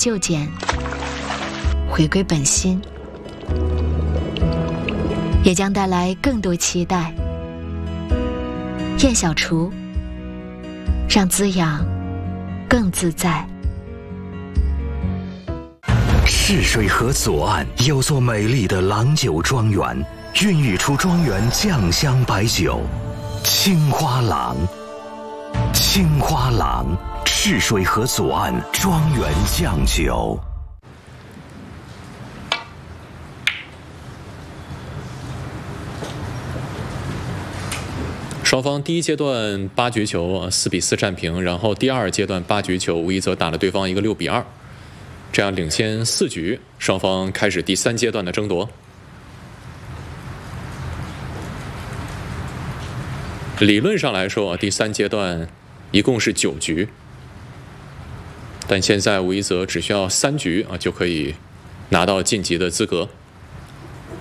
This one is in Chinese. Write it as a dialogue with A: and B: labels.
A: 就简，回归本心，也将带来更多期待。燕小厨，让滋养更自在。
B: 泗水河左岸有座美丽的郎酒庄园，孕育出庄园酱香白酒青花郎。青花郎，泗水河左岸庄园酱酒。
C: 双方第一阶段8局球4比4战平，然后第二阶段8局球，吴一泽打了对方一个6比2，这样领先4局，双方开始第3阶段的争夺。理论上来说，第3阶段一共是9局，但现在吴一泽只需要3局就可以拿到晋级的资格。